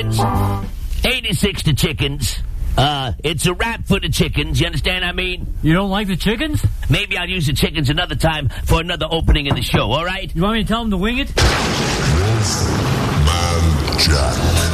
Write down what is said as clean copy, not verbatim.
86 to chickens. It's a wrap for the chickens. You understand what I mean? You don't like the chickens? Maybe I'll use the chickens another time for another opening of the show, all right? You want me to tell them to wing it? Wolfman Jack.